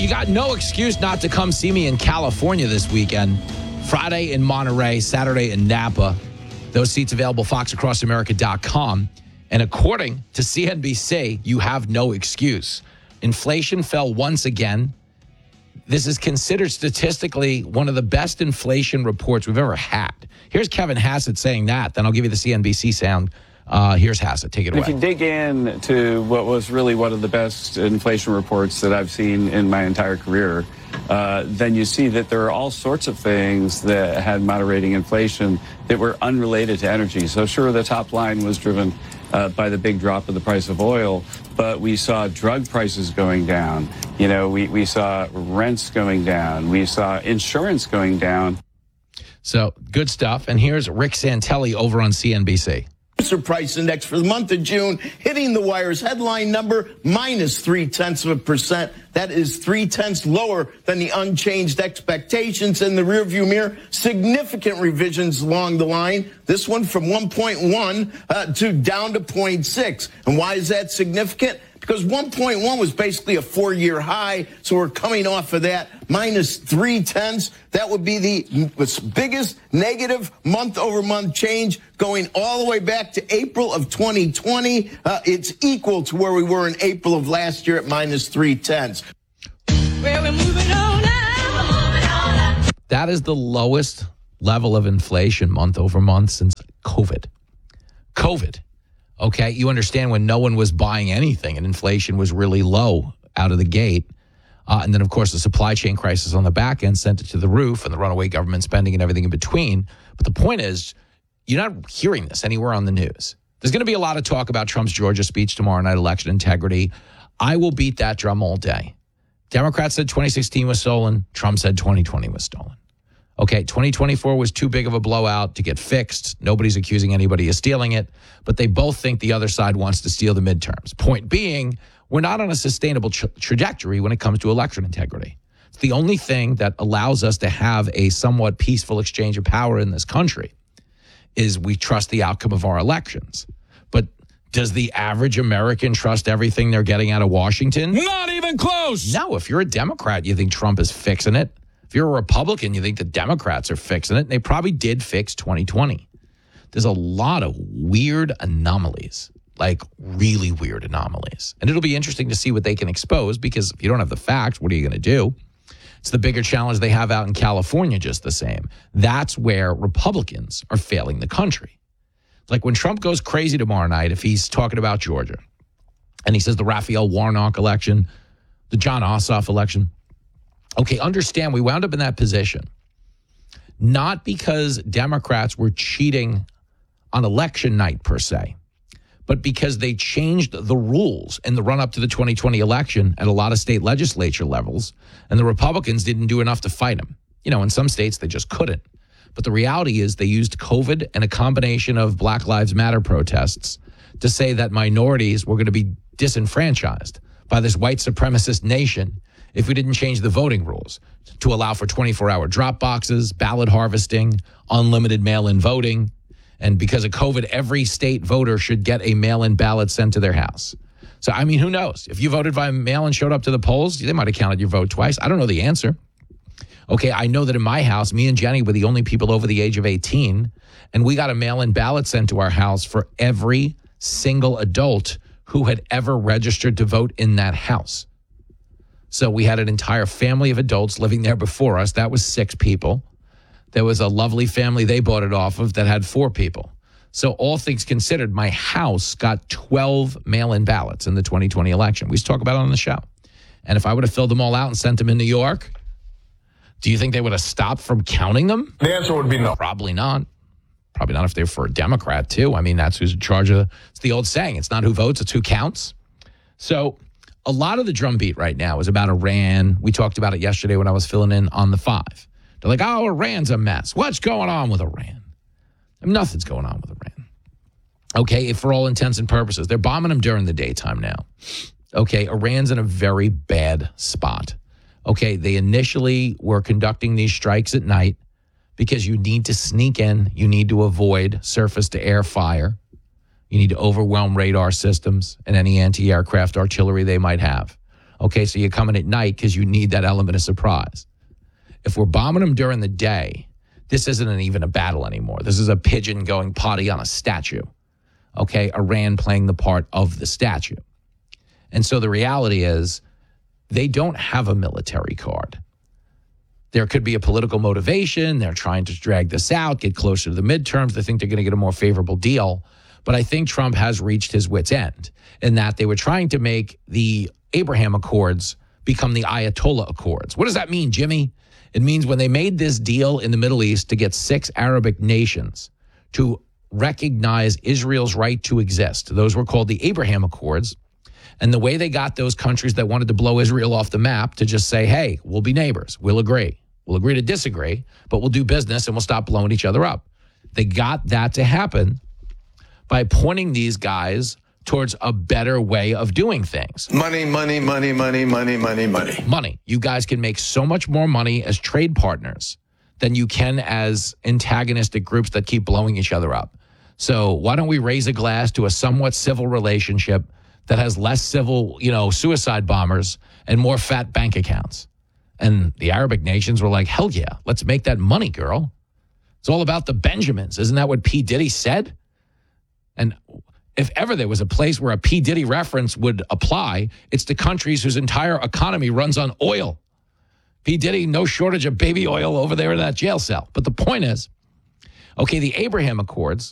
you got no excuse not to come see me in California this weekend. Friday in Monterey, Saturday in Napa. Those seats available, foxacrossamerica.com. And according to CNBC, you have no excuse. Inflation fell once again. This is considered statistically one of the best inflation reports we've ever had. Here's Kevin Hassett saying that. Then I'll give you the CNBC sound. Here's Hassett. Take it away. If you dig in to what was really one of the best inflation reports that I've seen in my entire career, then you see that there are all sorts of things that had moderating inflation that were unrelated to energy. So sure, the top line was driven by the big drop of the price of oil, but we saw drug prices going down. You know, we saw rents going down. We saw insurance going down. So good stuff. And here's Rick Santelli over on CNBC. Producer price index for the month of June hitting the wire's headline number minus 0.3%. That is 0.3 lower than the unchanged expectations in the rearview mirror. Significant revisions along the line. This one from 1.1 to down to 0.6. And why is that significant? Because 1.1 was basically a 4-year high, so we're coming off of that. Minus 0.3. That would be the biggest negative month-over-month change going all the way back to April of 2020. It's equal to where we were in April of last year at minus 0.3. Well, we're moving on now. That is the lowest level of inflation month-over-month since COVID. Okay, you understand when no one was buying anything and inflation was really low out of the gate. And then, of course, the supply chain crisis on the back end sent it to the roof and the runaway government spending and everything in between. But the point is, you're not hearing this anywhere on the news. There's going to be a lot of talk about Trump's Georgia speech tomorrow night, election integrity. I will beat that drum all day. Democrats said 2016 was stolen. Trump said 2020 was stolen. Okay, 2024 was too big of a blowout to get fixed. Nobody's accusing anybody of stealing it, but they both think the other side wants to steal the midterms. Point being, we're not on a sustainable trajectory when it comes to election integrity. It's the only thing that allows us to have a somewhat peaceful exchange of power in this country is we trust the outcome of our elections. But does the average American trust everything they're getting out of Washington? Not even close. No, if you're a Democrat, you think Trump is fixing it. If you're a Republican, you think the Democrats are fixing it. And they probably did fix 2020. There's a lot of weird anomalies, like really weird anomalies. And it'll be interesting to see what they can expose, because if you don't have the facts, what are you going to do? It's the bigger challenge they have out in California just the same. That's where Republicans are failing the country. Like when Trump goes crazy tomorrow night, if he's talking about Georgia, and he says the Raphael Warnock election, the Jon Ossoff election, okay, understand we wound up in that position not because Democrats were cheating on election night per se, but because they changed the rules in the run-up to the 2020 election at a lot of state legislature levels, and the Republicans didn't do enough to fight them. You know, in some states, they just couldn't. But the reality is they used COVID and a combination of Black Lives Matter protests to say that minorities were going to be disenfranchised by this white supremacist nation if we didn't change the voting rules to allow for 24-hour drop boxes, ballot harvesting, unlimited mail-in voting. And because of COVID, every state voter should get a mail-in ballot sent to their house. So, I mean, who knows? If you voted by mail and showed up to the polls, they might have counted your vote twice. I don't know the answer. Okay, I know that in my house, me and Jenny were the only people over the age of 18, and we got a mail-in ballot sent to our house for every single adult who had ever registered to vote in that house. So we had an entire family of adults living there before us. That was 6 people. There was a lovely family they bought it off of that had 4 people. So all things considered, my house got 12 mail-in ballots in the 2020 election. We used to talk about it on the show. And if I would have filled them all out and sent them in New York, do you think they would have stopped from counting them? The answer would be no. Probably not. Probably not if they're for a Democrat, too. I mean, that's who's in charge of it's the old saying. It's not who votes, it's who counts. So a lot of the drumbeat right now is about Iran. We talked about it yesterday when I was filling in on the 5. They're like, oh, Iran's a mess. What's going on with Iran? I mean, nothing's going on with Iran. Okay, for all intents and purposes. They're bombing them during the daytime now. Okay, Iran's in a very bad spot. Okay, they initially were conducting these strikes at night because you need to sneak in. You need to avoid surface-to-air fire. You need to overwhelm radar systems and any anti-aircraft artillery they might have. Okay, so you come in at night because you need that element of surprise. If we're bombing them during the day, this isn't even a battle anymore. This is a pigeon going potty on a statue. Okay, Iran playing the part of the statue. And so the reality is they don't have a military card. There could be a political motivation. They're trying to drag this out, get closer to the midterms. They think they're going to get a more favorable deal. But I think Trump has reached his wit's end in that they were trying to make the Abraham Accords become the Ayatollah Accords. What does that mean, Jimmy? It means when they made this deal in the Middle East to get 6 Arabic nations to recognize Israel's right to exist, those were called the Abraham Accords. And the way they got those countries that wanted to blow Israel off the map to just say, hey, we'll be neighbors. We'll agree. We'll agree to disagree, but we'll do business and we'll stop blowing each other up. They got that to happen by pointing these guys towards a better way of doing things. Money, money, money, money, money, money, money. Money. You guys can make so much more money as trade partners than you can as antagonistic groups that keep blowing each other up. So why don't we raise a glass to a somewhat civil relationship that has less civil, suicide bombers and more fat bank accounts? And the Arabic nations were like, hell yeah, let's make that money, girl. It's all about the Benjamins. Isn't that what P. Diddy said? And if ever there was a place where a P. Diddy reference would apply, it's to countries whose entire economy runs on oil. P. Diddy, no shortage of baby oil over there in that jail cell. But the point is, okay, the Abraham Accords